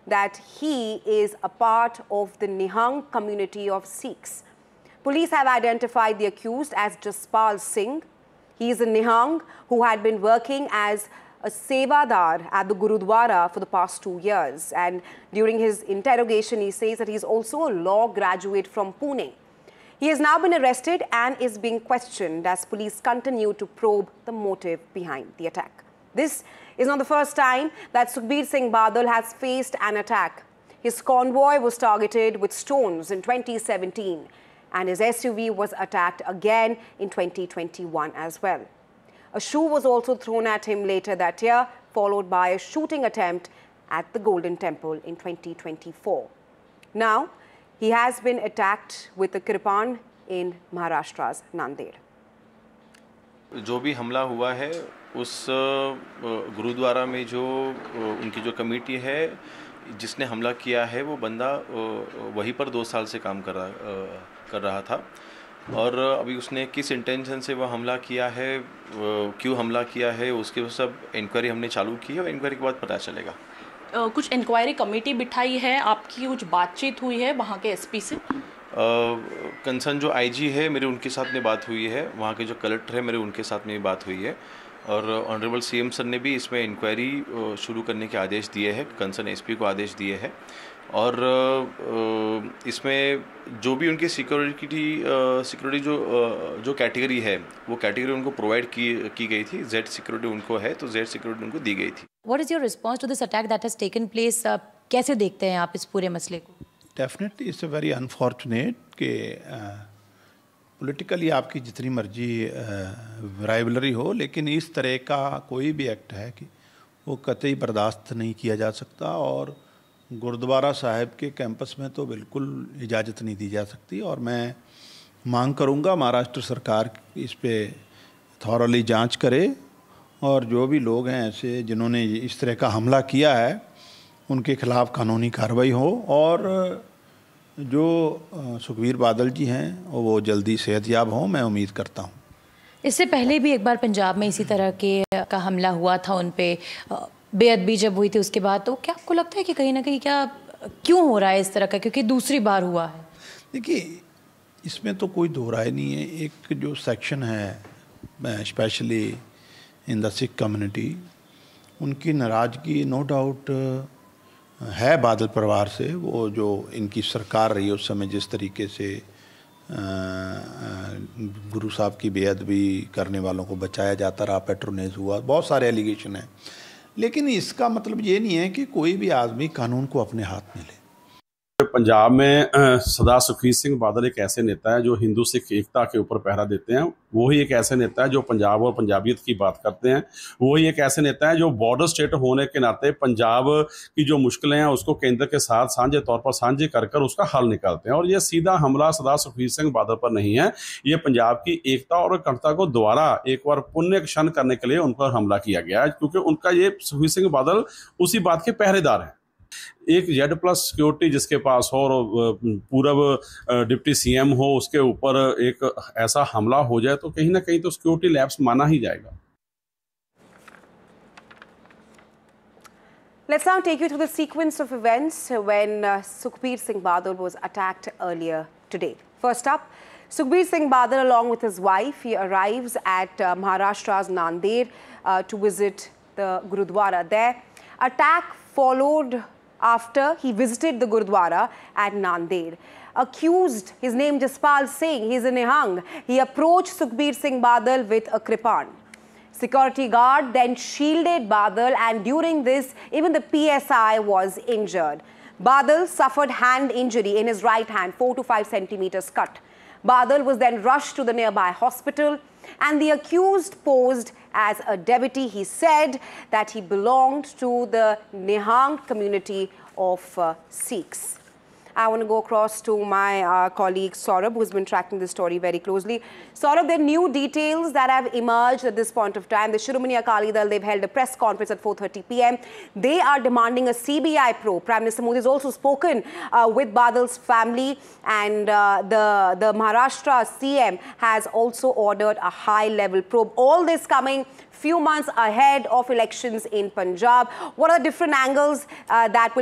that he is a part of the Nihang community of Sikhs. Police have identified the accused as Jaspal Singh. He is a Nihang who had been working as a sevadar at the Gurudwara for the past 2 years. And during his interrogation, he says that he is also a law graduate from Pune. He has now been arrested and is being questioned as police continue to probe the motive behind the attack. This is not the first time that Sukhbir Singh Badal has faced an attack. His convoy was targeted with stones in 2017 and his SUV was attacked again in 2021 as well. A shoe was also thrown at him later that year, followed by a shooting attempt at the Golden Temple in 2024. Now, he has been attacked with a kripan in Maharashtra's Nanded. जो भी हमला हुआ है उस गुरुद्वारा में जो उनकी जो कमेटी है जिसने हमला किया है वो बंदा वहीं पर 2 साल से काम कर रहा था और अभी उसने किस इंटेंशन से वह हमला किया है, क्यों हमला किया है, उसके सब इंक्वायरी हमने चालू की है और इंक्वायरी के बाद पता चलेगा। कुछ इंक्वायरी कमेटी बिठाई है, आपकी कुछ बातचीत हुई है वहाँ के एसपी से? कंसर्न जो आईजी है मेरी उनके साथ में बात हुई है, वहाँ के जो कलेक्टर है मेरे उनके साथ में बात हुई है और ऑनरेबल सीएम सर ने भी इसमें इंक्वायरी शुरू करने के आदेश दिए हैं, कंसर्न एसपी को आदेश दिए हैं और इसमें जो भी उनकी सिक्योरिटी जो कैटेगरी है वो कैटेगरी उनको प्रोवाइड की गई थी। जेड सिक्योरिटी उनको है तो जेड सिक्योरिटी उनको दी गई थी। What is your response to this attack that has taken place? कैसे देखते हैं आप इस पूरे मसले को? Definitely it's a very unfortunate कि पॉलिटिकली आपकी जितनी मर्जी राइवलरी हो लेकिन इस तरह का कोई भी एक्ट है कि वो कतई बर्दाश्त नहीं किया जा सकता और गुरुद्वारा साहिब के कैंपस में तो बिल्कुल इजाज़त नहीं दी जा सकती और मैं मांग करूंगा महाराष्ट्र सरकार इस पे थॉरली जांच करे और जो भी लोग हैं ऐसे जिन्होंने इस तरह का हमला किया है उनके खिलाफ़ कानूनी कार्रवाई हो और जो सुखबीर बादल जी हैं वो जल्दी सेहतयाब हों, मैं उम्मीद करता हूँ। इससे पहले भी एक बार पंजाब में इसी तरह का हमला हुआ था उन पे, बेअदबी जब हुई थी उसके बाद, तो क्या आपको लगता है कि कहीं ना कहीं क्यों हो रहा है इस तरह का, क्योंकि दूसरी बार हुआ है? देखिए इसमें तो कोई दो राय नहीं है। एक जो सेक्शन है specially in the Sikh community, उनकी नाराज़गी नो डाउट है बादल परिवार से। वो जो इनकी सरकार रही उस समय जिस तरीके से गुरु साहब की बेअदबी करने वालों को बचाया जाता रहा, पेट्रोनेज हुआ, बहुत सारे एलिगेशन हैं, लेकिन इसका मतलब ये नहीं है कि कोई भी आदमी कानून को अपने हाथ में ले। पंजाब में सरदार सुखबीर सिंह बादल एक ऐसे नेता है जो हिंदू सिख एकता के ऊपर पहरा देते हैं। वो ही एक ऐसे नेता है जो पंजाब और पंजाबियत की बात करते हैं। वो ही एक ऐसे नेता है जो बॉर्डर स्टेट होने के नाते पंजाब की जो मुश्किलें हैं उसको केंद्र के साथ साझे तौर पर साझे कर उसका हल निकालते हैं। और ये सीधा हमला सरदार सुखबीर सिंह बादल पर नहीं है, ये पंजाब की एकता और अखंडता को दोबारा एक बार पुण्य क्षण करने के लिए उन पर हमला किया गया है, क्योंकि उनका ये सुखबीर सिंह बादल उसी बात के पहरेदार हैं। एक जेड प्लस सिक्योरिटी जिसके पास हो और पूर्व डिप्टी सीएम हो, उसके ऊपर एक ऐसा हमला हो जाए तो कहीं ना कहीं तो सिक्योरिटी लैप्स माना ही जाएगा। Let's now take you through the sequence of events when Sukhbir Singh Badal was attacked earlier today. First up, Sukhbir Singh Badal along with his wife, he arrives at Maharashtra's Nanded to visit the Gurudwara there. Attack followed after he visited the Gurudwara at Nanded. Accused, his name Jaspal Singh, he is a Nihang. He approached Sukhbir Singh Badal with a kripan. Security guard then shielded Badal and during this, even the PSI was injured. Badal suffered hand injury in his right hand, 4 to 5 centimeters cut. Badal was then rushed to the nearby hospital and the accused posed as a devotee. He said that he belonged to the Nihang community of Sikhs. I want to go across to my colleague Saurabh, who's been tracking this story very closely. Saurabh, there are new details that have emerged at this point of time. The Shiromani Akali Dal, they've held a press conference at 4:30 p.m. They are demanding a CBI probe. Prime Minister Modi has also spoken with Badal's family, and the Maharashtra CM has also ordered a high-level probe. All this coming few months ahead of elections in Punjab. What are the different angles that will